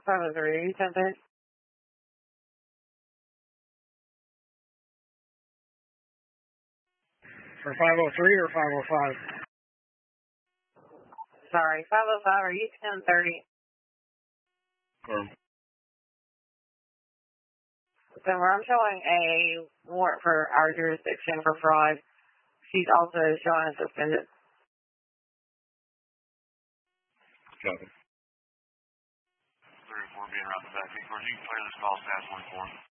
503, 1030. For 503 or 505? Sorry, 505, are you 1030? So I'm showing a warrant for our jurisdiction for fraud. She's also showing suspended. Copy. 3 or 4 being around the back. Of course, you can clear this call, staff 1-4.